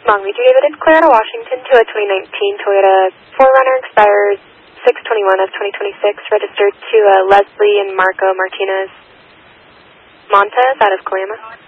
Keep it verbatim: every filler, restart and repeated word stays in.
Long Beach, David. It's Claire out of Washington to a twenty nineteen Toyota four runner, expires six twenty-one of twenty twenty-six, registered to uh, Leslie and Marco Martinez Montes out of Colima.